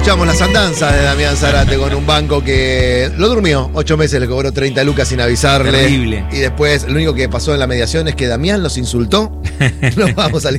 escuchamos las andanzas de Damián Zárate con un banco que lo durmió 8 meses, le cobró 30 lucas sin avisarle. Terrible. Y después lo único que pasó en la mediación es que Damián los insultó. Nos vamos al